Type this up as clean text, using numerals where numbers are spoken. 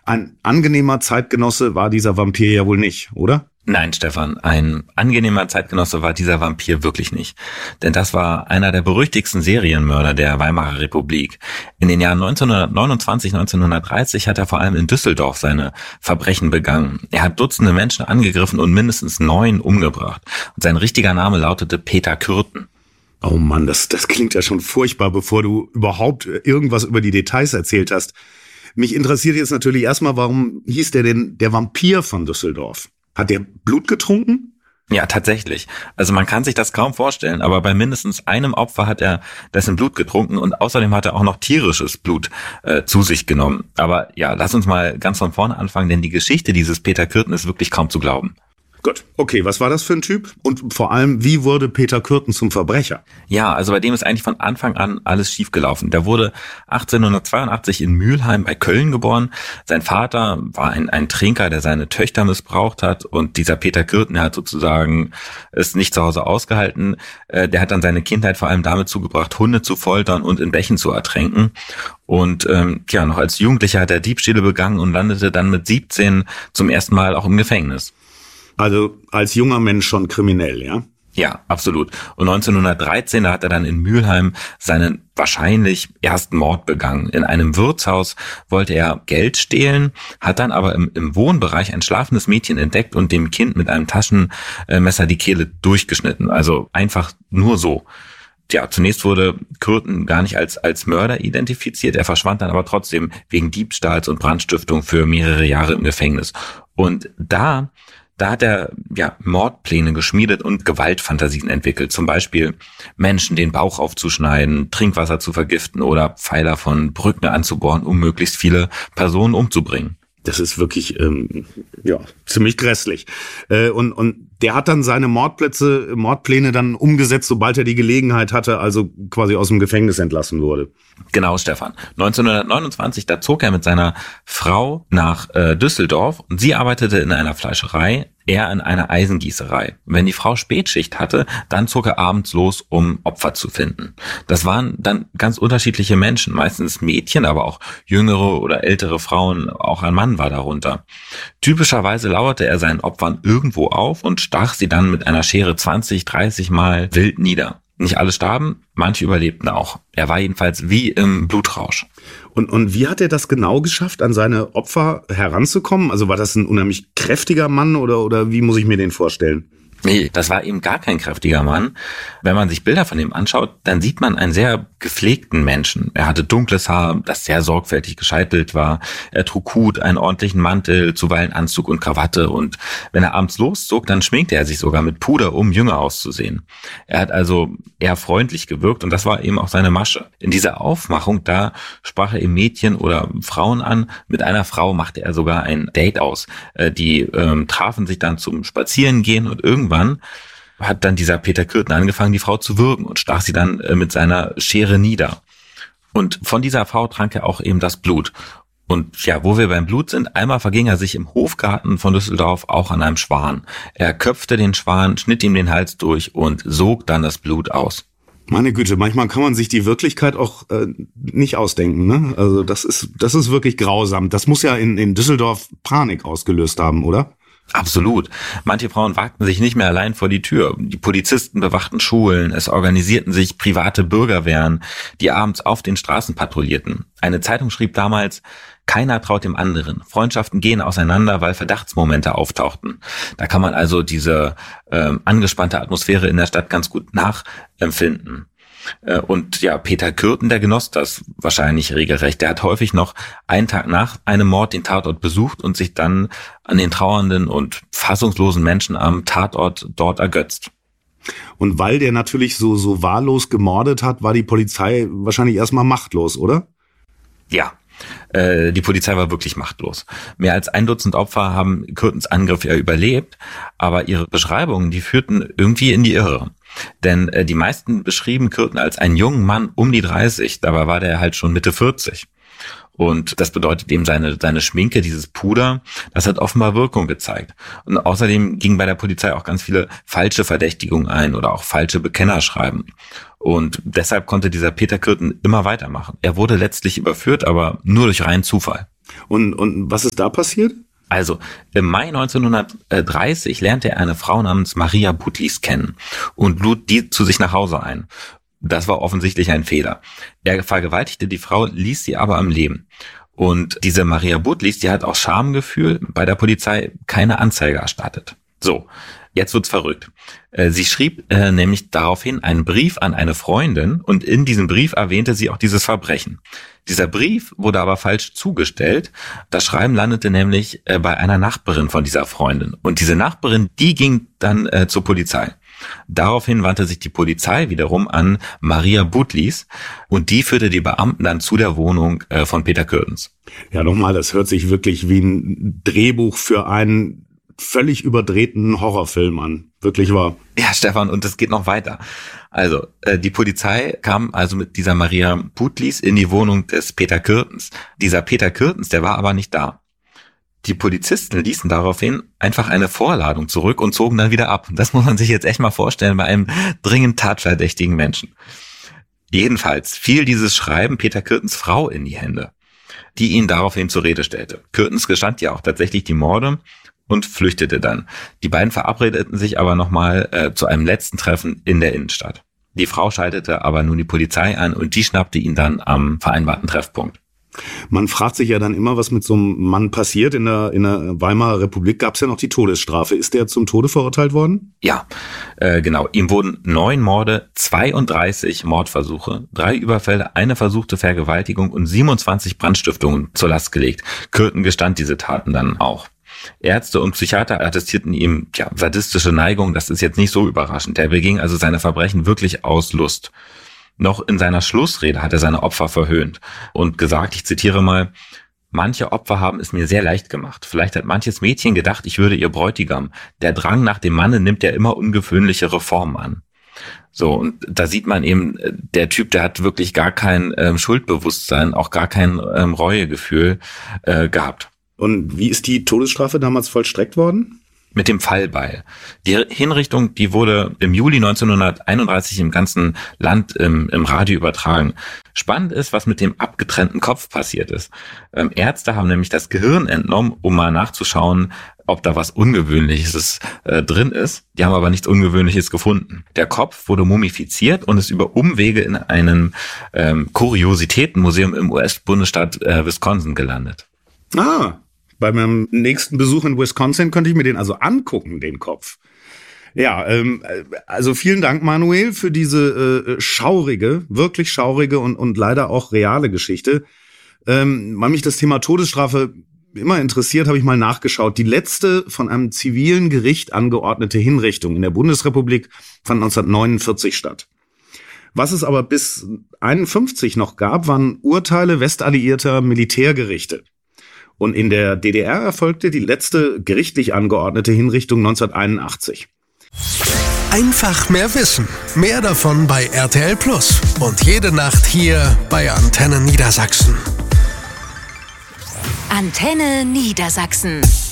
Ein angenehmer Zeitgenosse war dieser Vampir ja wohl nicht, oder? Nein, Stefan, ein angenehmer Zeitgenosse war dieser Vampir wirklich nicht. Denn das war einer der berüchtigsten Serienmörder der Weimarer Republik. In den Jahren 1929, 1930 hat er vor allem in Düsseldorf seine Verbrechen begangen. Er hat Dutzende Menschen angegriffen und mindestens 9 umgebracht. Und sein richtiger Name lautete Peter Kürten. Oh Mann, das klingt ja schon furchtbar, bevor du überhaupt irgendwas über die Details erzählt hast. Mich interessiert jetzt natürlich erstmal, warum hieß der denn der Vampir von Düsseldorf? Hat der Blut getrunken? Ja, tatsächlich. Also man kann sich das kaum vorstellen, aber bei mindestens einem Opfer hat er dessen Blut getrunken und außerdem hat er auch noch tierisches Blut zu sich genommen. Aber ja, lass uns mal ganz von vorne anfangen, denn die Geschichte dieses Peter Kürten ist wirklich kaum zu glauben. Gut, okay, was war das für ein Typ? Und vor allem, wie wurde Peter Kürten zum Verbrecher? Ja, also bei dem ist eigentlich von Anfang an alles schiefgelaufen. Der wurde 1882 in Mülheim bei Köln geboren. Sein Vater war ein Trinker, der seine Töchter missbraucht hat. Und dieser Peter Kürten, der hat sozusagen es nicht zu Hause ausgehalten. Der hat dann seine Kindheit vor allem damit zugebracht, Hunde zu foltern und in Bächen zu ertränken. Und noch als Jugendlicher hat er Diebstähle begangen und landete dann mit 17 zum ersten Mal auch im Gefängnis. Also als junger Mensch schon kriminell, ja? Ja, absolut. Und 1913, da hat er dann in Mülheim seinen wahrscheinlich ersten Mord begangen. In einem Wirtshaus wollte er Geld stehlen, hat dann aber im Wohnbereich ein schlafendes Mädchen entdeckt und dem Kind mit einem Taschenmesser die Kehle durchgeschnitten. Also einfach nur so. Ja, zunächst wurde Kürten gar nicht als Mörder identifiziert. Er verschwand dann aber trotzdem wegen Diebstahls und Brandstiftung für mehrere Jahre im Gefängnis. Und da hat er Mordpläne geschmiedet und Gewaltfantasien entwickelt. Zum Beispiel Menschen den Bauch aufzuschneiden, Trinkwasser zu vergiften oder Pfeiler von Brücken anzubohren, um möglichst viele Personen umzubringen. Das ist wirklich ziemlich grässlich. Und der hat dann seine Mordpläne dann umgesetzt, sobald er die Gelegenheit hatte, also quasi aus dem Gefängnis entlassen wurde. Genau, Stefan. 1929, da zog er mit seiner Frau nach Düsseldorf und sie arbeitete in einer Fleischerei, er in einer Eisengießerei. Wenn die Frau Spätschicht hatte, dann zog er abends los, um Opfer zu finden. Das waren dann ganz unterschiedliche Menschen, meistens Mädchen, aber auch jüngere oder ältere Frauen, auch ein Mann war darunter. Typischerweise lauerte er seinen Opfern irgendwo auf und stach sie dann mit einer Schere 20, 30 Mal wild nieder. Nicht alle starben, manche überlebten auch. Er war jedenfalls wie im Blutrausch. Und wie hat er das genau geschafft, an seine Opfer heranzukommen? Also war das ein unheimlich kräftiger Mann oder wie muss ich mir den vorstellen? Nee, das war eben gar kein kräftiger Mann. Wenn man sich Bilder von ihm anschaut, dann sieht man einen sehr gepflegten Menschen. Er hatte dunkles Haar, das sehr sorgfältig gescheitelt war. Er trug Hut, einen ordentlichen Mantel, zuweilen Anzug und Krawatte. Und wenn er abends loszog, dann schminkte er sich sogar mit Puder, um jünger auszusehen. Er hat also eher freundlich gewirkt und das war eben auch seine Masche. In dieser Aufmachung, da sprach er eben Mädchen oder Frauen an. Mit einer Frau machte er sogar ein Date aus. Die trafen sich dann zum Spazierengehen und irgendwann hat dann dieser Peter Kürten angefangen, die Frau zu würgen und stach sie dann mit seiner Schere nieder. Und von dieser Frau trank er auch eben das Blut. Und ja, wo wir beim Blut sind, einmal verging er sich im Hofgarten von Düsseldorf auch an einem Schwan. Er köpfte den Schwan, schnitt ihm den Hals durch und sog dann das Blut aus. Meine Güte, manchmal kann man sich die Wirklichkeit auch nicht ausdenken, ne? Also das ist wirklich grausam. Das muss ja in Düsseldorf Panik ausgelöst haben, oder? Absolut. Manche Frauen wagten sich nicht mehr allein vor die Tür. Die Polizisten bewachten Schulen, es organisierten sich private Bürgerwehren, die abends auf den Straßen patrouillierten. Eine Zeitung schrieb damals: Keiner traut dem anderen. Freundschaften gehen auseinander, weil Verdachtsmomente auftauchten. Da kann man also diese angespannte Atmosphäre in der Stadt ganz gut nachempfinden. Und ja, Peter Kürten, der genoss das wahrscheinlich regelrecht. Der hat häufig noch einen Tag nach einem Mord den Tatort besucht und sich dann an den trauernden und fassungslosen Menschen am Tatort dort ergötzt. Und weil der natürlich so wahllos gemordet hat, war die Polizei wahrscheinlich erstmal machtlos, oder? Ja. Die Polizei war wirklich machtlos. Mehr als 1 Dutzend Opfer haben Kürtens Angriff ja überlebt, aber ihre Beschreibungen, die führten irgendwie in die Irre. Denn die meisten beschrieben Kürten als einen jungen Mann um die 30, dabei war der halt schon Mitte 40. Und das bedeutet eben seine Schminke, dieses Puder, das hat offenbar Wirkung gezeigt. Und außerdem gingen bei der Polizei auch ganz viele falsche Verdächtigungen ein oder auch falsche Bekennerschreiben. Und deshalb konnte dieser Peter Kürten immer weitermachen. Er wurde letztlich überführt, aber nur durch reinen Zufall. Und was ist da passiert? Also im Mai 1930 lernte er eine Frau namens Maria Butlis kennen und lud die zu sich nach Hause ein. Das war offensichtlich ein Fehler. Er vergewaltigte die Frau, ließ sie aber am Leben. Und diese Maria Butlis, die hat aus Schamgefühl bei der Polizei keine Anzeige erstattet. So, jetzt wird's verrückt. Sie schrieb nämlich daraufhin einen Brief an eine Freundin und in diesem Brief erwähnte sie auch dieses Verbrechen. Dieser Brief wurde aber falsch zugestellt. Das Schreiben landete nämlich bei einer Nachbarin von dieser Freundin. Und diese Nachbarin, die ging dann zur Polizei. Daraufhin wandte sich die Polizei wiederum an Maria Butlis und die führte die Beamten dann zu der Wohnung von Peter Kürtens. Ja, nochmal, das hört sich wirklich wie ein Drehbuch für einen völlig überdrehten Horrorfilm an. Wirklich wahr. Ja, Stefan, und es geht noch weiter. Also, die Polizei kam also mit dieser Maria Butlis in die Wohnung des Peter Kürtens. Dieser Peter Kürtens, der war aber nicht da. Die Polizisten ließen daraufhin einfach eine Vorladung zurück und zogen dann wieder ab. Das muss man sich jetzt echt mal vorstellen bei einem dringend tatverdächtigen Menschen. Jedenfalls fiel dieses Schreiben Peter Kürtens Frau in die Hände, die ihn daraufhin zur Rede stellte. Kürtens gestand ja auch tatsächlich die Morde und flüchtete dann. Die beiden verabredeten sich aber nochmal zu einem letzten Treffen in der Innenstadt. Die Frau schaltete aber nun die Polizei an und die schnappte ihn dann am vereinbarten Treffpunkt. Man fragt sich ja dann immer, was mit so einem Mann passiert. In der Weimarer Republik gab es ja noch die Todesstrafe. Ist der zum Tode verurteilt worden? Ja, genau. Ihm wurden 9 Morde, 32 Mordversuche, 3 Überfälle, eine versuchte Vergewaltigung und 27 Brandstiftungen zur Last gelegt. Kürten gestand diese Taten dann auch. Ärzte und Psychiater attestierten ihm sadistische Neigung. Das ist jetzt nicht so überraschend. Er beging also seine Verbrechen wirklich aus Lust. Noch in seiner Schlussrede hat er seine Opfer verhöhnt und gesagt, ich zitiere mal, manche Opfer haben es mir sehr leicht gemacht. Vielleicht hat manches Mädchen gedacht, ich würde ihr Bräutigam. Der Drang nach dem Manne nimmt ja immer ungewöhnlichere Formen an. So, und da sieht man eben, der Typ, der hat wirklich gar kein Schuldbewusstsein, auch gar kein Reuegefühl gehabt. Und wie ist die Todesstrafe damals vollstreckt worden? Mit dem Fallbeil. Die Hinrichtung, die wurde im Juli 1931 im ganzen Land im Radio übertragen. Spannend ist, was mit dem abgetrennten Kopf passiert ist. Ärzte haben nämlich das Gehirn entnommen, um mal nachzuschauen, ob da was Ungewöhnliches drin ist. Die haben aber nichts Ungewöhnliches gefunden. Der Kopf wurde mumifiziert und ist über Umwege in einem Kuriositätenmuseum im US-Bundesstaat Wisconsin gelandet. Ah, bei meinem nächsten Besuch in Wisconsin könnte ich mir den also angucken, den Kopf. Ja, also vielen Dank, Manuel, für diese schaurige, wirklich schaurige und leider auch reale Geschichte. Weil mich das Thema Todesstrafe immer interessiert, habe ich mal nachgeschaut. Die letzte von einem zivilen Gericht angeordnete Hinrichtung in der Bundesrepublik fand 1949 statt. Was es aber bis 1951 noch gab, waren Urteile westalliierter Militärgerichte. Und in der DDR erfolgte die letzte gerichtlich angeordnete Hinrichtung 1981. Einfach mehr wissen. Mehr davon bei RTL Plus. Und jede Nacht hier bei Antenne Niedersachsen. Antenne Niedersachsen.